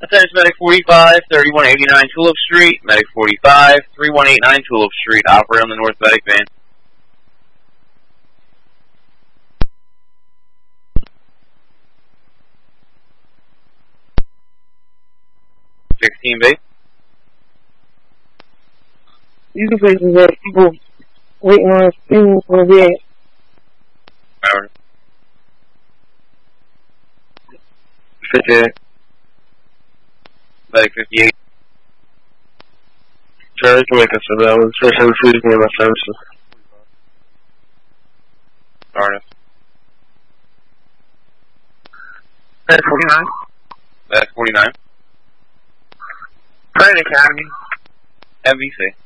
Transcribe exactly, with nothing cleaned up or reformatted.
Attention Medic forty-five, thirty-one eighty-nine Tulip Street, Medic forty-five, thirty-one eighty-nine Tulip Street, operator on the North Medic van. sixteen B. These are places that people waiting on things for the Power. fifty-eight. Medic fifty-eight. Charlie can make us a that one. Especially if we need my services. Darn it. Medic forty-nine. Medic forty-nine. Private Academy. M V C.